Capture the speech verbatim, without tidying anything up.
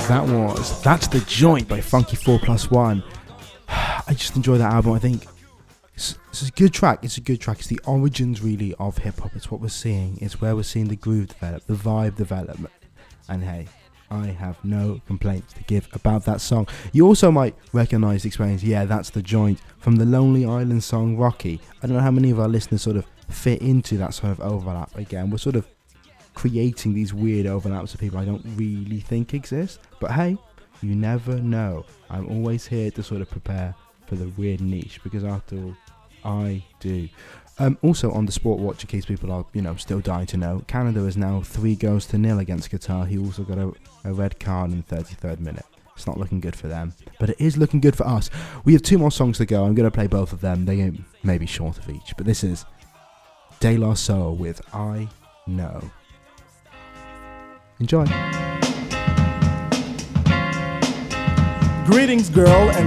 That was That's the Joint by Funky four plus one. I just enjoy that album. I think it's, it's a good track. It's a good track. It's the origins, really, of hip-hop. It's what we're seeing. It's where we're seeing the groove develop, the vibe development. And hey, I have no complaints to give about that song. You also might recognise the experience, yeah, That's the Joint, from the Lonely Island song Rocky. I don't know how many of our listeners sort of fit into that sort of overlap. Again, we're sort of creating these weird overlaps of people I don't really think exist. But hey, you never know. I'm always here to sort of prepare for the weird niche, because after all, I do. Um, also on the Sport Watch, in case people are, you know, still dying to know, Canada is now three goals to nil against Qatar. He also got a, a red card in the thirty-third minute. It's not looking good for them, but it is looking good for us. We have two more songs to go. I'm going to play both of them. They may be short of each, but this is De La Soul with I Know. Enjoy. Greetings, girl, and